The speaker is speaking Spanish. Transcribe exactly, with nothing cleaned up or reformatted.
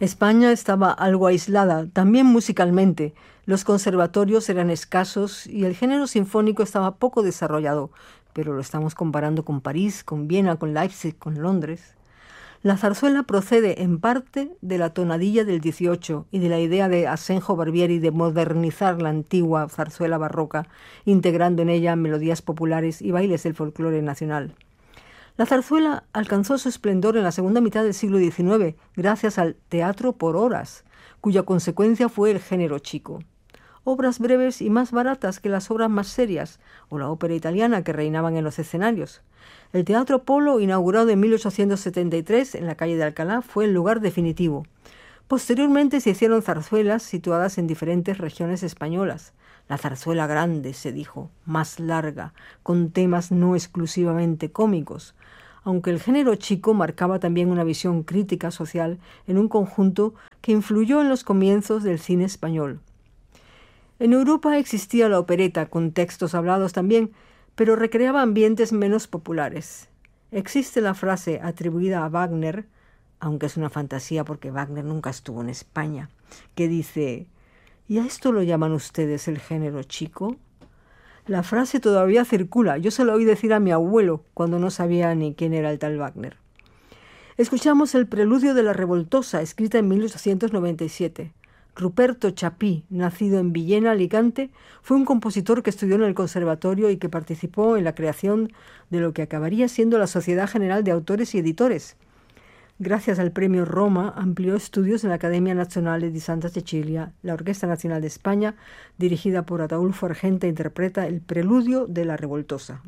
España estaba algo aislada, también musicalmente. Los conservatorios eran escasos y el género sinfónico estaba poco desarrollado, pero lo estamos comparando con París, con Viena, con Leipzig, con Londres. La zarzuela procede en parte de la tonadilla del dieciocho y de la idea de Asenjo Barbieri de modernizar la antigua zarzuela barroca, integrando en ella melodías populares y bailes del folclore nacional. La zarzuela alcanzó su esplendor en la segunda mitad del siglo diecinueve gracias al teatro por horas, cuya consecuencia fue el género chico. Obras breves y más baratas que las obras más serias, o la ópera italiana que reinaban en los escenarios. El Teatro Polo, inaugurado en mil ochocientos setenta y tres en la calle de Alcalá, fue el lugar definitivo. Posteriormente se hicieron zarzuelas situadas en diferentes regiones españolas. La zarzuela grande, se dijo, más larga, con temas no exclusivamente cómicos, aunque el género chico marcaba también una visión crítica social en un conjunto que influyó en los comienzos del cine español. En Europa existía la opereta, con textos hablados también, pero recreaba ambientes menos populares. Existe la frase atribuida a Wagner, aunque es una fantasía porque Wagner nunca estuvo en España, que dice: ¿y a esto lo llaman ustedes el género chico? La frase todavía circula. Yo se lo oí decir a mi abuelo cuando no sabía ni quién era el tal Wagner. Escuchamos el Preludio de la Revoltosa, escrita en mil ochocientos noventa y siete. Ruperto Chapí, nacido en Villena, Alicante, fue un compositor que estudió en el conservatorio y que participó en la creación de lo que acabaría siendo la Sociedad General de Autores y Editores. Gracias al Premio Roma, amplió estudios en la Academia Nazionale di Santa Cecilia. La Orquesta Nacional de España, dirigida por Ataúlfo Argenta, interpreta el Preludio de la Revoltosa.